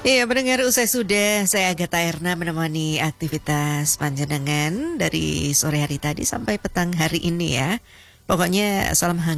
Iya, pendengar usai sudah saya Agatha Erna menemani aktivitas panjenengan dari sore hari tadi sampai petang hari ini ya. Pokoknya salam hangat